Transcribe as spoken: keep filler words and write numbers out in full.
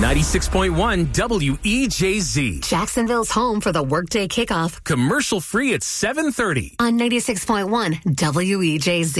ninety-six point one W E J Z. Jacksonville's home for the workday kickoff. Commercial free at seven thirty. On ninety-six point one W E J Z.